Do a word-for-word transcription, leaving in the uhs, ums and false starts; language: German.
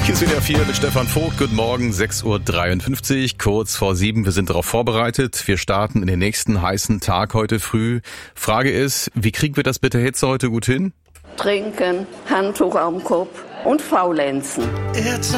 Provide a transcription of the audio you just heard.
Hier ist wieder vier mit Stefan Vogt. Guten Morgen, sechs Uhr dreiundfünfzig, kurz vor sieben. Wir sind darauf vorbereitet. Wir starten in den nächsten heißen Tag heute früh. Frage ist, wie kriegen wir das mit der Hitze heute gut hin? Trinken, Handtuch am Kopf und faulenzen.